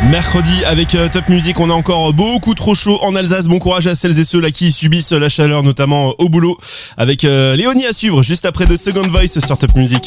Mercredi avec Top Music, on a encore beaucoup trop chaud en Alsace. Bon courage à celles et ceux là qui subissent la chaleur, notamment au boulot, avec Léonie à suivre juste après The Second Voice sur Top Music.